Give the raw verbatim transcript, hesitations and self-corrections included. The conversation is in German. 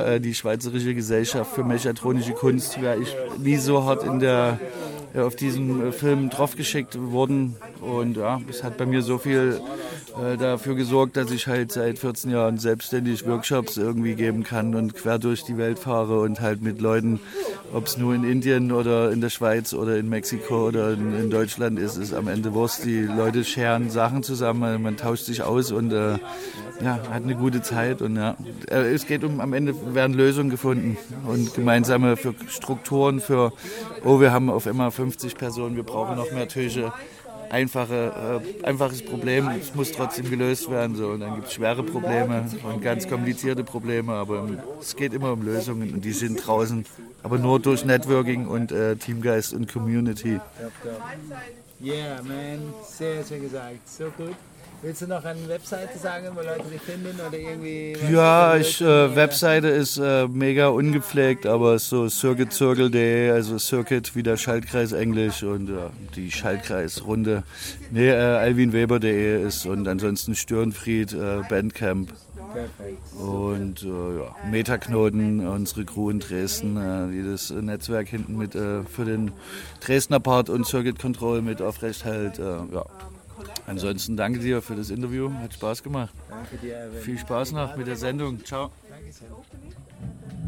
äh, die Schweizerische Gesellschaft für mechatronische Kunst, wäre ich nie so hart in der, äh, auf diesen äh, Film draufgeschickt worden. Und ja, es hat bei mir so viel äh, dafür gesorgt, dass ich halt seit vierzehn Jahren selbstständig Workshops irgendwie geben kann und quer durch die Welt fahre und halt mit Leuten, ob es nur in Indien oder in der Schweiz oder in Mexiko oder in, in Deutschland ist, ist am Ende Wurst. Die Leute scheren Sachen zusammen, man tauscht sich aus und äh, ja, hat eine gute Zeit. Und ja, äh, es geht um, am Ende werden Lösungen gefunden und gemeinsame für Strukturen für, oh, wir haben auf einmal fünfzig Personen, wir brauchen noch mehr Tische. Einfache, äh, einfaches Problem, es muss trotzdem gelöst werden. So. Und dann gibt es schwere Probleme und ganz komplizierte Probleme, aber es geht immer um Lösungen und die sind draußen, aber nur durch Networking und äh, Teamgeist und Community. Yeah, man, sehr, sehr gesagt, so gut. Willst du noch eine Webseite sagen, wo Leute dich finden oder irgendwie? Ja, ich, äh, Webseite ist äh, mega ungepflegt, aber ist so circuit circle punkt de, also Circuit wie der Schaltkreis Englisch und ja, die Schaltkreisrunde. Nee, äh, alwin weber punkt de ist und ansonsten Störenfried, äh, Bandcamp. Perfekt. Und äh, ja, Metaknoten, unsere Crew in Dresden, äh, die das Netzwerk hinten mit äh, für den Dresdner Part und Circuit Control mit aufrecht hält. Äh, ja. Ansonsten danke dir für das Interview, hat Spaß gemacht. Danke dir, Erwin. Viel Spaß noch mit der Sendung. Ciao. Danke sehr.